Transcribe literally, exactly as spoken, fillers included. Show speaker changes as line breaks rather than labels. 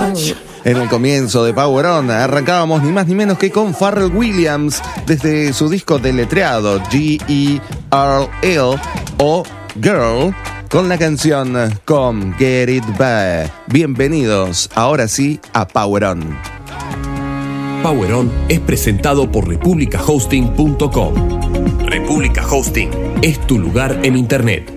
En el comienzo de Power On arrancábamos ni más ni menos que con Pharrell Williams desde su disco deletreado G E R L o Girl con la canción Come Get It Back. Bienvenidos ahora sí a Power On.
Power On es presentado por Republica Hosting punto com. Republica Hosting es tu lugar en internet.